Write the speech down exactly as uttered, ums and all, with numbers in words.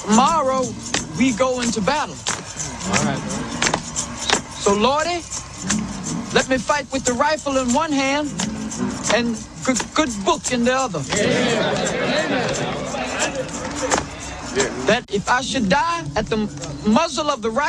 tomorrow we go into battle. All right. So, Lordy, let me fight with the rifle in one hand and good, good book in the other. That if I should die at the muzzle of the rifle,